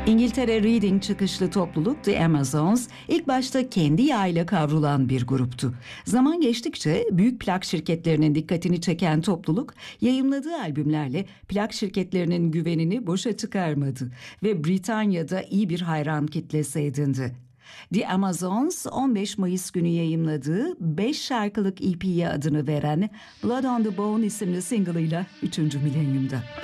İngiltere Reading çıkışlı topluluk The Amazons ilk başta kendi yağıyla kavrulan bir gruptu. Zaman geçtikçe büyük plak şirketlerinin dikkatini çeken topluluk yayımladığı albümlerle plak şirketlerinin güvenini boşa çıkarmadı ve Britanya'da iyi bir hayran kitlesi edindi. The Amazons 15 Mayıs günü yayımladığı 5 şarkılık EP'ye adını veren Blood on the Bone isimli single'ıyla 3. milenyumda.